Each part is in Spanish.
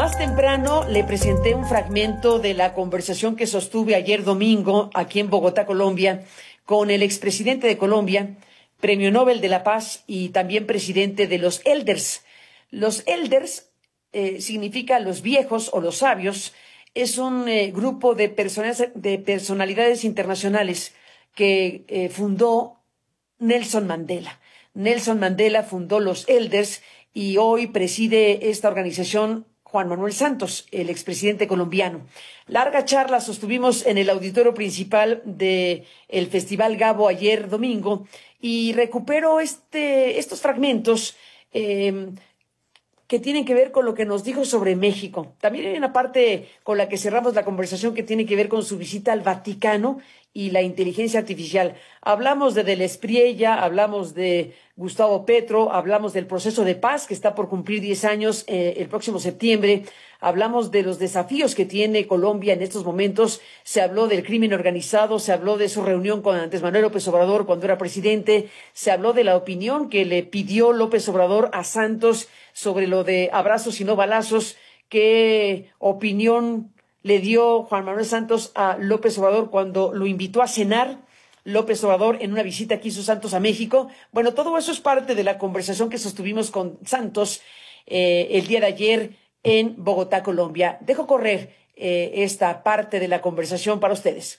Más temprano le presenté un fragmento de la conversación que sostuve ayer domingo aquí en Bogotá, Colombia, con el expresidente de Colombia, Premio Nobel de la Paz y también presidente de los Elders. Los Elders significa los viejos o los sabios. Es un grupo de personalidades internacionales que fundó Nelson Mandela. Nelson Mandela fundó los Elders y hoy preside esta organización Juan Manuel Santos, el expresidente colombiano. Larga charla sostuvimos en el auditorio principal del Festival Gabo ayer domingo y recupero estos fragmentos que tienen que ver con lo que nos dijo sobre México. También hay una parte con la que cerramos la conversación que tiene que ver con su visita al Vaticano y la inteligencia artificial. Hablamos de Del Espriella, hablamos de Gustavo Petro, hablamos del proceso de paz que está por cumplir 10 años el próximo septiembre, hablamos de los desafíos que tiene Colombia en estos momentos, se habló del crimen organizado, se habló de su reunión con Andrés Manuel López Obrador cuando era presidente, se habló de la opinión que le pidió López Obrador a Santos sobre lo de abrazos y no balazos, qué opinión le dio Juan Manuel Santos a López Obrador cuando lo invitó a cenar López Obrador en una visita que hizo Santos a México. Bueno, todo eso es parte de la conversación que sostuvimos con Santos el día de ayer en Bogotá, Colombia. Dejo correr esta parte de la conversación para ustedes.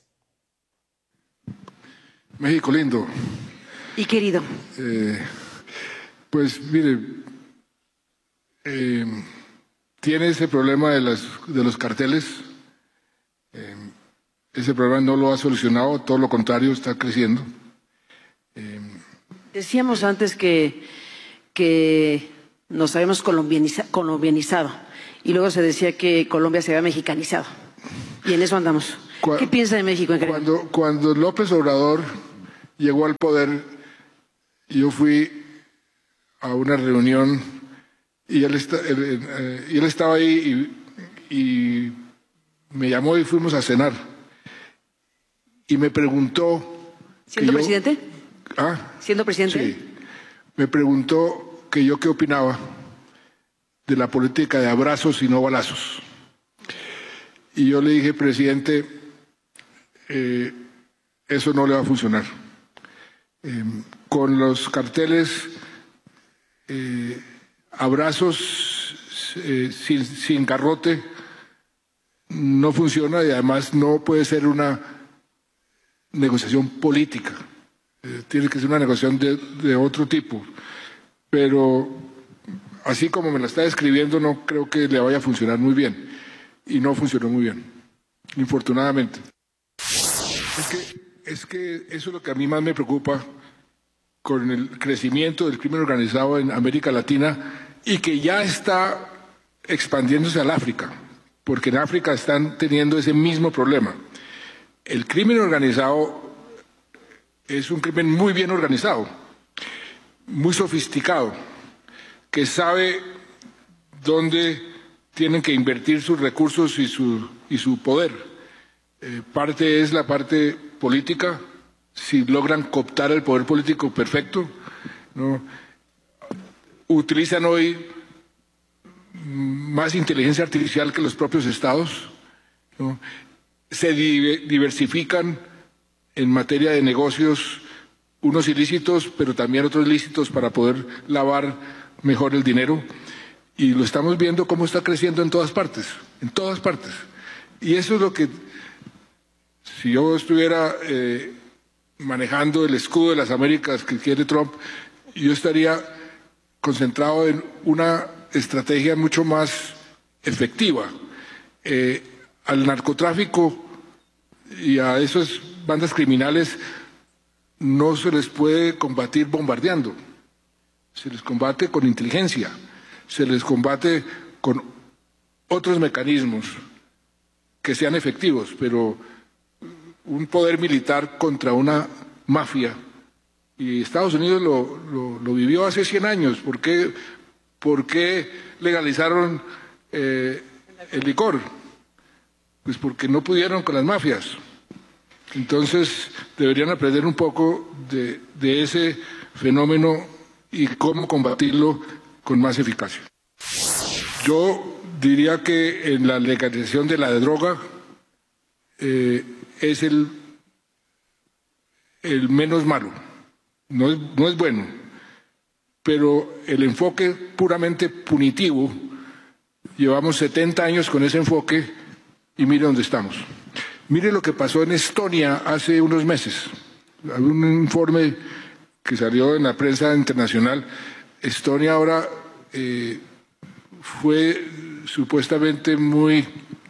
México lindo. Y querido. Pues mire, tiene ese problema de los carteles. Ese problema no lo ha solucionado, todo lo contrario, está creciendo. Decíamos antes que nos habíamos colombianizado y luego se decía que Colombia se había mexicanizado. Y en eso andamos. ¿Qué piensa de México en general? Cuando López Obrador llegó al poder, yo fui a una reunión y él estaba ahí y me llamó y fuimos a cenar. Y me preguntó... ¿Siendo presidente? ¿Ah? ¿Siendo presidente? Sí. Me preguntó que yo qué opinaba de la política de abrazos y no balazos. Y yo le dije, presidente, eso no le va a funcionar. Con los carteles, abrazos sin garrote, no funciona y además no puede ser una negociación política. Tiene que ser una negociación de otro tipo. Pero así como me la está describiendo, no creo que le vaya a funcionar muy bien. Y no funcionó muy bien, infortunadamente. Es que eso es lo que a mí más me preocupa con el crecimiento del crimen organizado en América Latina y que ya está expandiéndose al África, porque en África están teniendo ese mismo problema. El crimen organizado es un crimen muy bien organizado, muy sofisticado, que sabe dónde tienen que invertir sus recursos y su poder. Parte es la parte política, si logran cooptar el poder político, perfecto, ¿no? Utilizan hoy más inteligencia artificial que los propios estados, ¿no? Se diversifican en materia de negocios, unos ilícitos, pero también otros lícitos para poder lavar mejor el dinero. Y lo estamos viendo cómo está creciendo en todas partes, en todas partes. Y eso es lo que, si yo estuviera manejando el escudo de las Américas que quiere Trump, yo estaría concentrado en una estrategia mucho más efectiva. Al narcotráfico y a esas bandas criminales no se les puede combatir bombardeando, se les combate con inteligencia, se les combate con otros mecanismos que sean efectivos, pero un poder militar contra una mafia, y Estados Unidos lo vivió hace 100 años. ¿Por qué legalizaron el licor? Pues porque no pudieron con las mafias. Entonces deberían aprender un poco de ese fenómeno y cómo combatirlo con más eficacia. Yo diría que en la legalización de la droga es el menos malo, no es bueno, pero el enfoque puramente punitivo, llevamos 70 años con ese enfoque y mire dónde estamos. Mire lo que pasó en Estonia hace unos meses. Hay un informe que salió en la prensa internacional. Estonia ahora fue supuestamente muy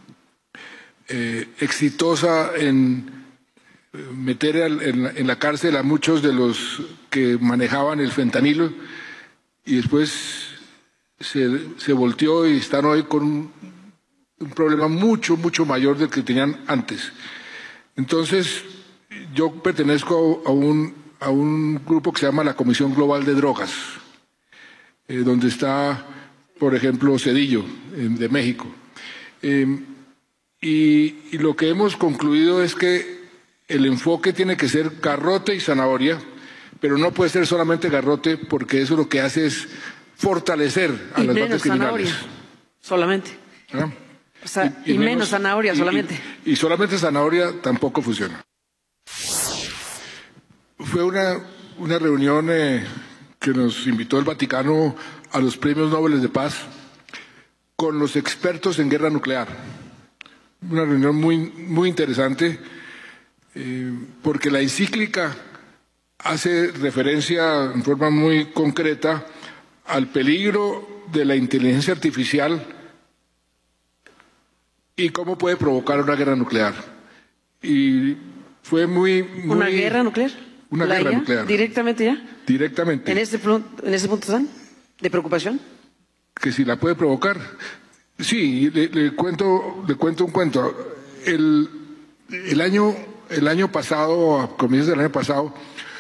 exitosa en meter en la cárcel a muchos de los que manejaban el fentanilo y después se volteó y están hoy con un problema mucho mayor del que tenían antes. Entonces, yo pertenezco a un grupo que se llama la Comisión Global de Drogas, donde está, por ejemplo, Zedillo, de México. Y lo que hemos concluido es que el enfoque tiene que ser garrote y zanahoria, pero no puede ser solamente garrote, porque eso lo que hace es fortalecer a las bandas criminales. Solamente. ¿Ah? O sea, y menos zanahoria solamente. Y solamente zanahoria tampoco funciona. Fue una reunión que nos invitó el Vaticano a los premios Nobel de Paz con los expertos en guerra nuclear. Una reunión muy interesante porque la encíclica hace referencia en forma muy concreta al peligro de la inteligencia artificial y cómo puede provocar una guerra nuclear. Y fue muy... ¿Una guerra nuclear? Una guerra nuclear. ¿Directamente ya? Directamente. ¿En ese punto están? ¿De preocupación? Que si la puede provocar. Sí, le cuento un cuento. El año pasado, a comienzos del año pasado,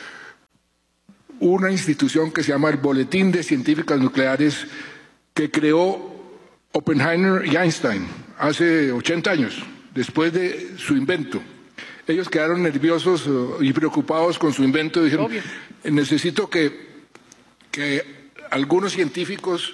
una institución que se llama el Boletín de Científicas Nucleares que creó Oppenheimer y Einstein hace 80 años, después de su invento. Ellos quedaron nerviosos y preocupados con su invento y dijeron, obvio, necesito que algunos científicos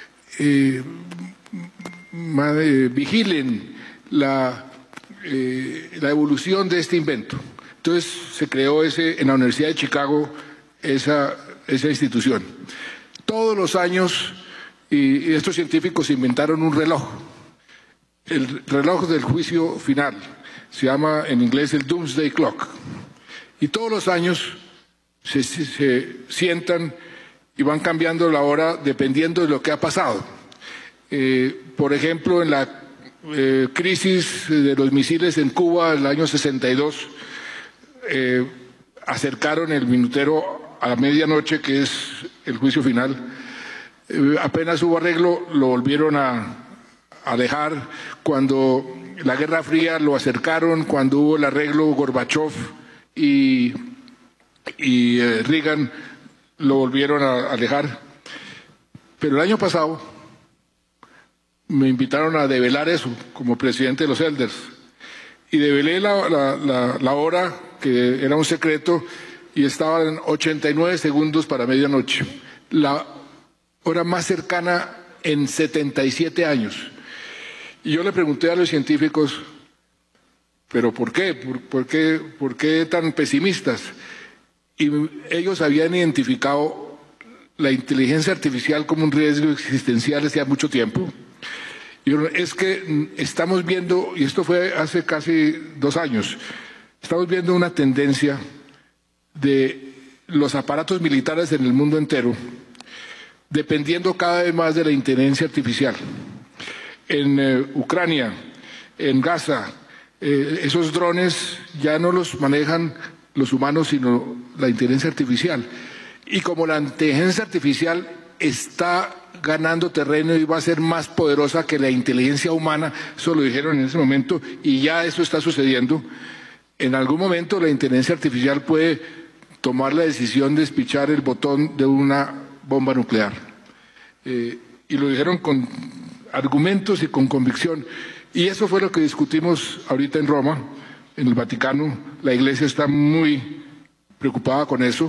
vigilen la evolución de este invento. Entonces se creó en la Universidad de Chicago esa institución. Todos los años, y estos científicos inventaron un reloj, el reloj del juicio final, se llama en inglés el Doomsday Clock, y todos los años se sientan y van cambiando la hora dependiendo de lo que ha pasado. Por ejemplo, en la crisis de los misiles en Cuba, en el año 62, acercaron el minutero a la medianoche, que es el juicio final. Apenas hubo arreglo, lo volvieron a dejar. Cuando la Guerra Fría lo acercaron, cuando hubo el arreglo Gorbachev y Reagan lo volvieron a dejar. Pero el año pasado me invitaron a develar eso como presidente de los Elders y develé la hora, que era un secreto, y estaba en 89 segundos para medianoche, la hora más cercana en 77 años. Y yo le pregunté a los científicos, ¿pero por qué? ¿Por qué tan pesimistas? Y ellos habían identificado la inteligencia artificial como un riesgo existencial desde hace mucho tiempo. Y es que estamos viendo, y esto fue hace casi 2 años, estamos viendo una tendencia de los aparatos militares en el mundo entero dependiendo cada vez más de la inteligencia artificial. En Ucrania, en Gaza, esos drones ya no los manejan los humanos, sino la inteligencia artificial. Y como la inteligencia artificial está ganando terreno y va a ser más poderosa que la inteligencia humana, eso lo dijeron en ese momento, y ya eso está sucediendo, en algún momento la inteligencia artificial puede tomar la decisión de despichar el botón de una bomba nuclear. Y lo dijeron con argumentos y con convicción. Y eso fue lo que discutimos ahorita en Roma, en el Vaticano. La Iglesia está muy preocupada con eso.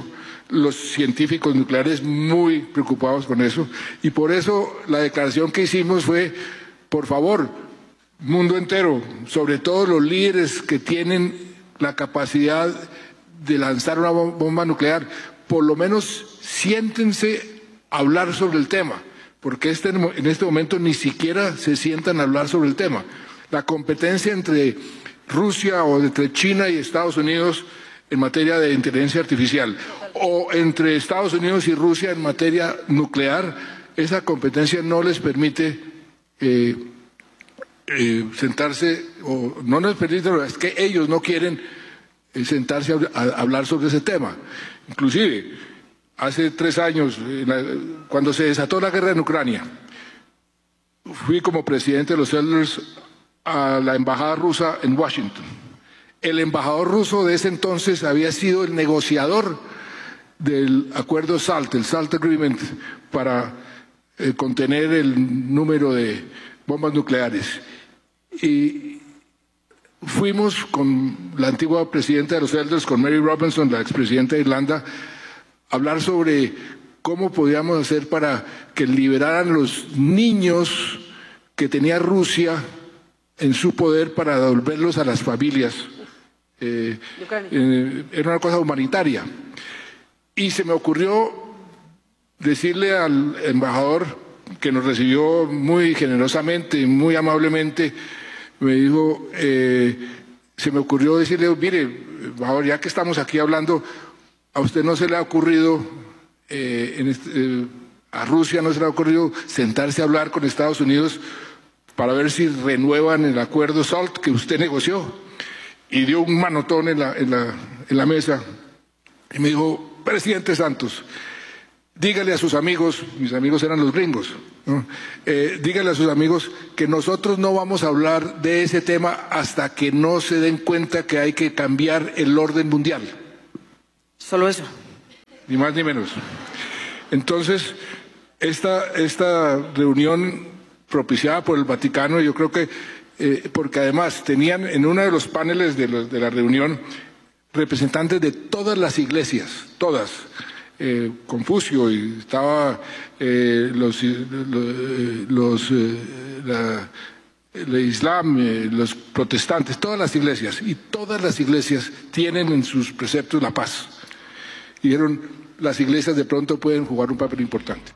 los científicos nucleares muy preocupados con eso, y por eso la declaración que hicimos fue, por favor, mundo entero, sobre todo los líderes que tienen la capacidad de lanzar una bomba nuclear, por lo menos siéntense a hablar sobre el tema, porque en este momento ni siquiera se sientan a hablar sobre el tema. La competencia entre Rusia o entre China y Estados Unidos en materia de inteligencia artificial, o entre Estados Unidos y Rusia en materia nuclear, esa competencia no les permite sentarse, o no les permite, es que ellos no quieren sentarse a hablar sobre ese tema. Inclusive, hace 3 años, cuando se desató la guerra en Ucrania, fui como presidente de los Elders a la embajada rusa en Washington. El embajador ruso de ese entonces había sido el negociador del acuerdo SALT, el SALT Agreement, para contener el número de bombas nucleares. Y fuimos con la antigua presidenta de los Elders, con Mary Robinson, la expresidenta de Irlanda, a hablar sobre cómo podíamos hacer para que liberaran los niños que tenía Rusia en su poder para devolverlos a las familias. Era una cosa humanitaria. Y se me ocurrió decirle al embajador, que nos recibió muy generosamente, muy amablemente, me dijo, se me ocurrió decirle, mire, embajador, ya que estamos aquí hablando, ¿a usted no se le ha ocurrido, a Rusia no se le ha ocurrido sentarse a hablar con Estados Unidos para ver si renuevan el acuerdo SALT que usted negoció? Y dio un manotón en la mesa y me dijo, presidente Santos, dígale a sus amigos, mis amigos eran los gringos, ¿no? Dígale a sus amigos que nosotros no vamos a hablar de ese tema hasta que no se den cuenta que hay que cambiar el orden mundial. Solo eso. Ni más ni menos. Entonces, esta reunión propiciada por el Vaticano, yo creo que porque además tenían en uno de los paneles de la reunión representantes de todas las iglesias, todas, Confucio, y estaba el Islam, los protestantes, todas las iglesias, y todas las iglesias tienen en sus preceptos la paz. Y dijeron, las iglesias de pronto pueden jugar un papel importante.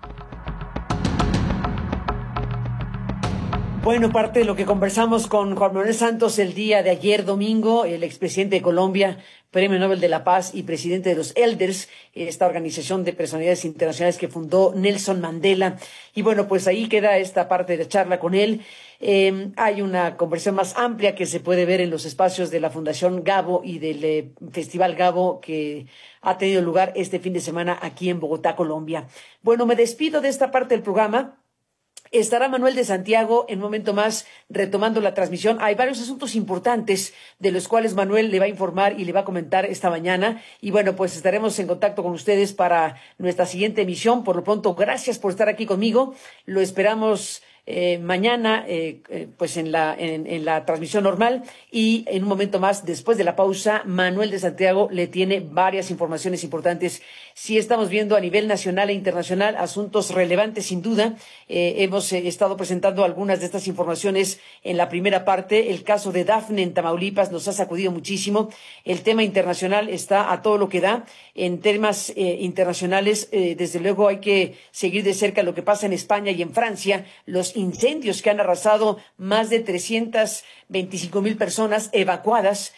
Bueno, parte de lo que conversamos con Juan Manuel Santos el día de ayer domingo, el expresidente de Colombia, Premio Nobel de la Paz y presidente de los Elders, esta organización de personalidades internacionales que fundó Nelson Mandela. Y bueno, pues ahí queda esta parte de la charla con él. Hay una conversación más amplia que se puede ver en los espacios de la Fundación Gabo y del Festival Gabo que ha tenido lugar este fin de semana aquí en Bogotá, Colombia. Bueno, me despido de esta parte del programa. Estará Manuel de Santiago en un momento más retomando la transmisión. Hay varios asuntos importantes de los cuales Manuel le va a informar y le va a comentar esta mañana. Y bueno, pues estaremos en contacto con ustedes para nuestra siguiente emisión. Por lo pronto, gracias por estar aquí conmigo. Lo esperamos mañana pues en la transmisión normal, y en un momento más, después de la pausa, Manuel de Santiago le tiene varias informaciones importantes. Sí estamos viendo a nivel nacional e internacional asuntos relevantes sin duda. Hemos estado presentando algunas de estas informaciones en la primera parte. El caso de Dafne en Tamaulipas nos ha sacudido muchísimo. El tema internacional está a todo lo que da. En temas internacionales, desde luego hay que seguir de cerca lo que pasa en España y en Francia, los incendios que han arrasado más de 325,000 personas evacuadas,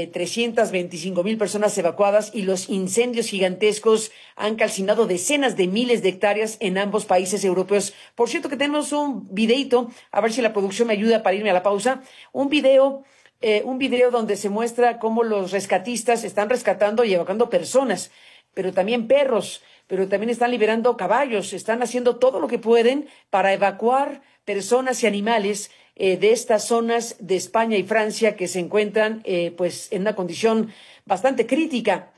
325,000 personas evacuadas, y los incendios gigantescos han calcinado decenas de miles de hectáreas en ambos países europeos. Por cierto que tenemos un videito, a ver si la producción me ayuda para irme a la pausa, un video donde se muestra cómo los rescatistas están rescatando y evacuando personas, pero también perros, pero también están liberando caballos, están haciendo todo lo que pueden para evacuar personas y animales de estas zonas de España y Francia que se encuentran pues en una condición bastante crítica.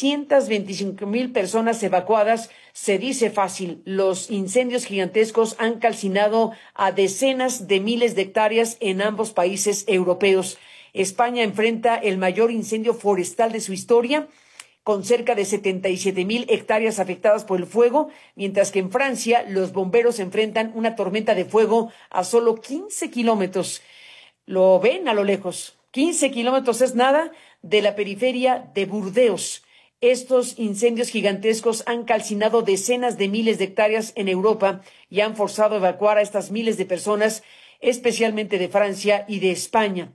325,000 personas evacuadas, se dice fácil. Los incendios gigantescos han calcinado a decenas de miles de hectáreas en ambos países europeos. España enfrenta el mayor incendio forestal de su historia. con cerca de 77,000 hectáreas afectadas por el fuego, mientras que en Francia los bomberos enfrentan una tormenta de fuego a solo 15 kilómetros. Lo ven a lo lejos. 15 kilómetros es nada de la periferia de Burdeos. Estos incendios gigantescos han calcinado decenas de miles de hectáreas en Europa y han forzado a evacuar a estas miles de personas, especialmente de Francia y de España.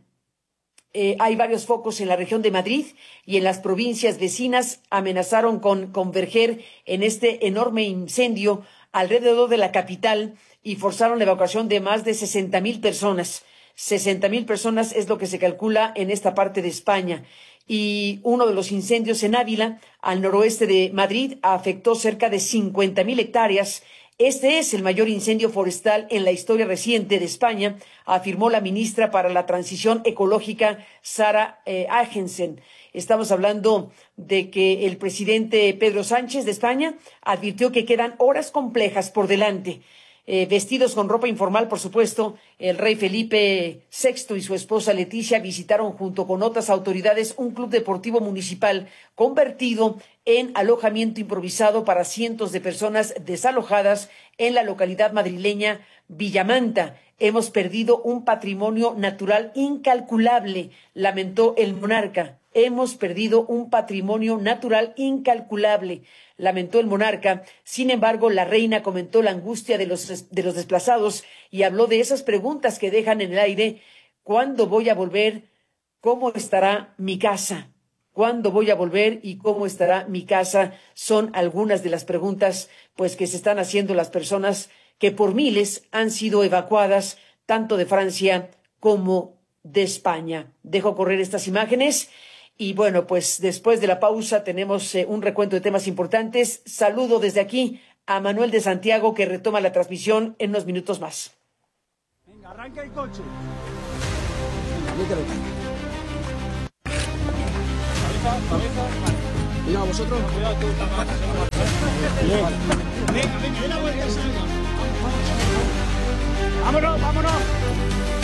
Hay varios focos en la región de Madrid y en las provincias vecinas amenazaron con converger en este enorme incendio alrededor de la capital y forzaron la evacuación de más de 60,000 personas. 60,000 personas es lo que se calcula en esta parte de España. Y uno de los incendios en Ávila, al noroeste de Madrid, afectó cerca de 50,000 hectáreas. Este es el mayor incendio forestal en la historia reciente de España, afirmó la ministra para la Transición Ecológica, Sara Agensen. Estamos hablando de que el presidente Pedro Sánchez de España advirtió que quedan horas complejas por delante. Vestidos con ropa informal, por supuesto, el rey Felipe VI y su esposa Leticia visitaron junto con otras autoridades un club deportivo municipal convertido en alojamiento improvisado para cientos de personas desalojadas en la localidad madrileña Villamanta. Hemos perdido un patrimonio natural incalculable, lamentó el monarca. Hemos perdido un patrimonio natural incalculable, lamentó el monarca. Sin embargo, la reina comentó la angustia de los desplazados y habló de esas preguntas que dejan en el aire. ¿Cuándo voy a volver? ¿Cómo estará mi casa? ¿Cuándo voy a volver y cómo estará mi casa? Son algunas de las preguntas pues que se están haciendo las personas que por miles han sido evacuadas tanto de Francia como de España. Dejo correr estas imágenes. Y bueno, pues después de la pausa tenemos un recuento de temas importantes. Saludo desde aquí a Manuel de Santiago, que retoma la transmisión en unos minutos más. Venga, arranca el coche. Cabeza. Cuidado, vosotros. Cuidado tú, venga, la vuelta, salga. Vámonos.